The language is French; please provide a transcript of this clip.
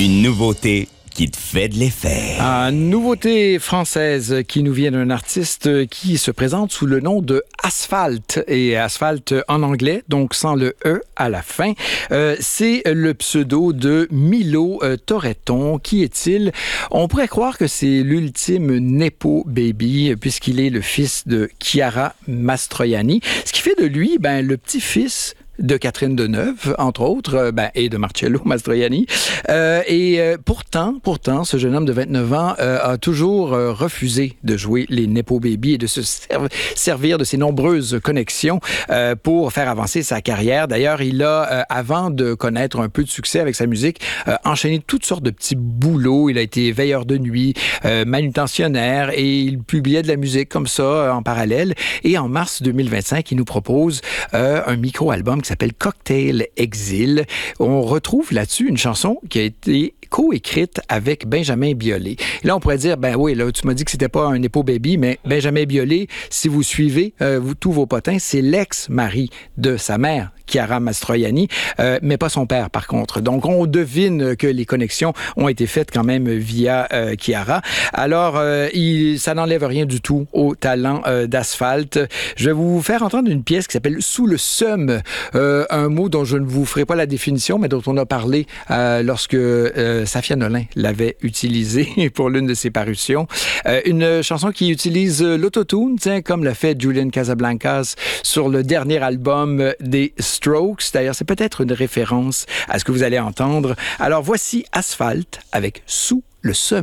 Une nouveauté qui te fait de l'effet. Une nouveauté française qui nous vient d'un artiste qui se présente sous le nom de Asphalt. Et Asphalt en anglais, donc sans le E à la fin. C'est le pseudo de Milo Toretton. Qui est-il? On pourrait croire que c'est l'ultime Nepo Baby, puisqu'il est le fils de Chiara Mastroianni. Ce qui fait de lui, le petit-fils de Catherine Deneuve, entre autres, et de Marcello Mastroianni. Pourtant, ce jeune homme de 29 ans a toujours refusé de jouer les Nepo Baby et de se servir de ses nombreuses connexions pour faire avancer sa carrière. D'ailleurs, il a, avant de connaître un peu de succès avec sa musique, enchaîné toutes sortes de petits boulots. Il a été veilleur de nuit, manutentionnaire, et il publiait de la musique comme ça en parallèle. Et en mars 2025, il nous propose un micro-album qui s'appelle Cocktail Exil. On retrouve là-dessus une chanson qui a été coécrite avec Benjamin Biolay. Et là, on pourrait dire, oui, là, tu m'as dit que c'était pas un Nepo Baby, mais Benjamin Biolay, si vous suivez tous vos potins, c'est l'ex-mari de sa mère, Chiara Mastroianni, mais pas son père, par contre. Donc, on devine que les connexions ont été faites quand même via Chiara. Alors, ça n'enlève rien du tout au talent d'Asphalt. Je vais vous faire entendre une pièce qui s'appelle « Sous le seum », un mot dont je ne vous ferai pas la définition, mais dont on a parlé lorsque Safia Nolin l'avait utilisé pour l'une de ses parutions. Une chanson qui utilise l'autotune, comme l'a fait Julian Casablancas sur le dernier album des Strokes. D'ailleurs, c'est peut-être une référence à ce que vous allez entendre. Alors, voici Asphalt avec « Sous le seum ».